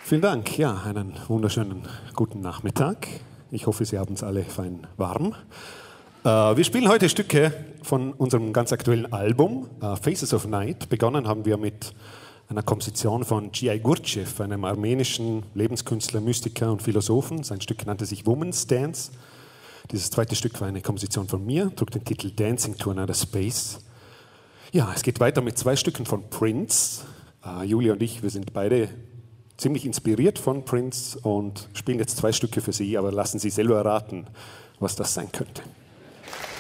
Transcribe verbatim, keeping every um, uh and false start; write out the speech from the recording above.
Vielen Dank. Ja, einen wunderschönen guten Nachmittag. Ich hoffe, Sie haben es alle fein warm. Äh, wir spielen heute Stücke von unserem ganz aktuellen Album äh, Faces of Night. Begonnen haben wir mit einer Komposition von G I Gurdjieff, einem armenischen Lebenskünstler, Mystiker und Philosophen. Sein Stück nannte sich Woman's Dance. Dieses zweite Stück war eine Komposition von mir, trug den Titel Dancing to Another Space. Ja, es geht weiter mit zwei Stücken von Prince. Uh, Julia und ich, wir sind beide ziemlich inspiriert von Prince und spielen jetzt zwei Stücke für Sie, aber lassen Sie selber erraten, was das sein könnte.